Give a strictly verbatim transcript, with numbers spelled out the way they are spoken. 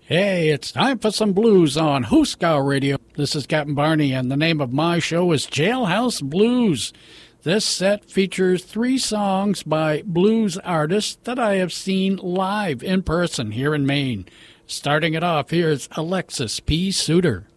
Hey, it's time for some blues on Hooskow Radio. This is Captain Barney, and the name of my show is Jailhouse Blues. This set features three songs by blues artists that I have seen live in person here in Maine. Starting it off, here's Alexis P. Suter.